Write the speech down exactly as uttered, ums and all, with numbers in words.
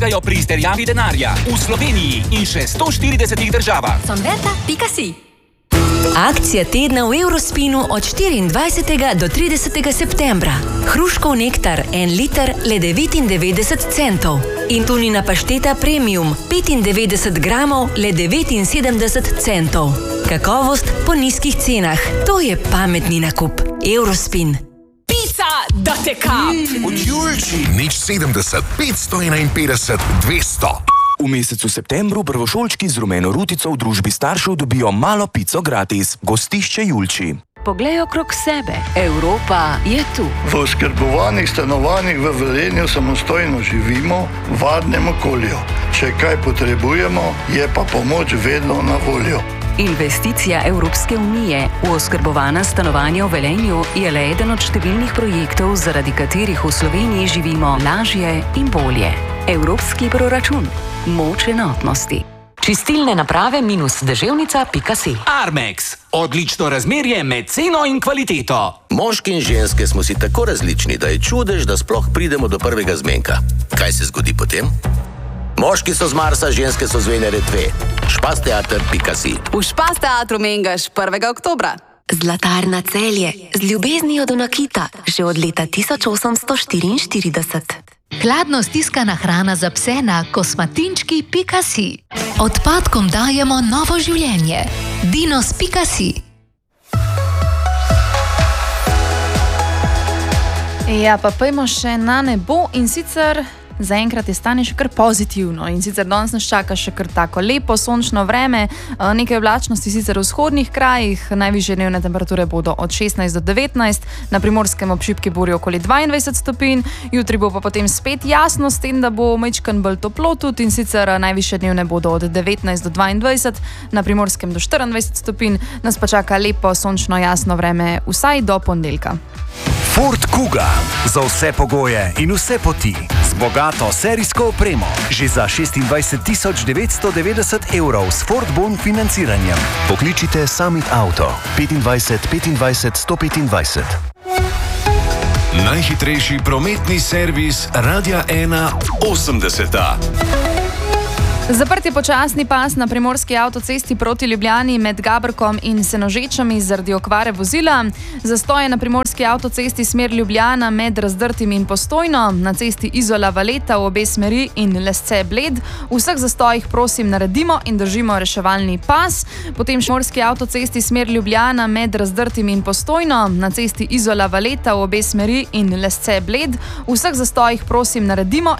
pomagajo pri izterjavi denarja v Sloveniji in še sto štiridesetih državah. Sonveta pika si. Akcija tedna v Eurospinu od štiriindvajsetega do tridesetega septembra. Hruškov nektar, en liter, le devetindevetdeset centov. In tunina pašteta premium, petindevetdeset gramov, le devetinsedemdeset centov. Kakovost po nizkih cenah. To je pametni nakup. Eurospin. Pica, da te kap! Od Julči. Nič sedemdeset, petsto enainpetdeset, dvesto. V mesecu septembru prvošolčki z rumeno rutico v družbi staršev dobijo malo pico gratis. Gostišče Julči. Poglej okrog sebe. Evropa je tu. V oskrbovanih stanovanjih v Velenju samostojno živimo v varnem okolju. Če kaj potrebujemo, je pa pomoč vedno na voljo. Investicija Evropske unije v oskrbovana stanovanja v Velenju je le eden od številnih projektov, zaradi katerih v Sloveniji živimo lažje in bolje. Evropski proračun. Moč enotnosti. Čistilne naprave minus deževnica pika si. Armex. Odlično razmerje med ceno in kvaliteto. Moški in ženske smo si tako različni, da je čudež, da sploh pridemo do prvega zmenka. Kaj se zgodi potem? Moški so z Marsa, ženske so z Venere dve. špasteater pika si. V Špas teatru mengaš prvega oktobra. Zlatarna Celje. Z ljubeznijo do nakita. Že od leta tisoč osemsto štiriinštirideset. Hladno stiskana hrana za pse na kosmatinčki pika si. Odpadkom dajemo novo življenje. Dinos pika si. Ja, pa pojmo še na nebo in sicer zaenkrat je stanje še kar pozitivno in sicer danes nas čaka še kar tako lepo sončno vreme, nekaj oblačnosti sicer v vzhodnih krajih, najvišje dnevne temperature bodo od šestnajst do devetnajst, na Primorskem ob šibki burji okoli dvaindvajset stopinj, jutri bo pa potem spet jasno, s tem, da bo majčkeno bolj toplo tudi in sicer najvišje dnevne bodo od devetnajst do dvaindvajset, na Primorskem do štiriindvajset stopinj, nas pa čaka lepo sončno jasno vreme vsaj do ponedeljka. Ford Kuga. Za vse pogoje in vse poti. Z bogato serijsko opremo. Že za šestindvajset tisoč devetsto devetdeset evrov s Ford Bon financiranjem. Pokličite Summit Auto. petindvajset petindvajset sto petindvajset. Najhitrejši prometni servis Radia ena osemdeseta. Zaprt je počasni pas na primorski avtocesti proti Ljubljani med Gabrkom in Senožečami zaradi okvare vozila. Zastoje na primorski avtocesti smer Ljubljana med Razdrtim in Postojno, na cesti Izola Valeta v obe smeri in Lesce Bled. V vseh zastojih prosim naredimo in držimo reševalni pas. Potem primorski avtocesti smer Ljubljana med Razdrtim in Postojno, na cesti Izola Valeta v obe smeri in Lesce Bled. V vseh zastojih prosim naredimo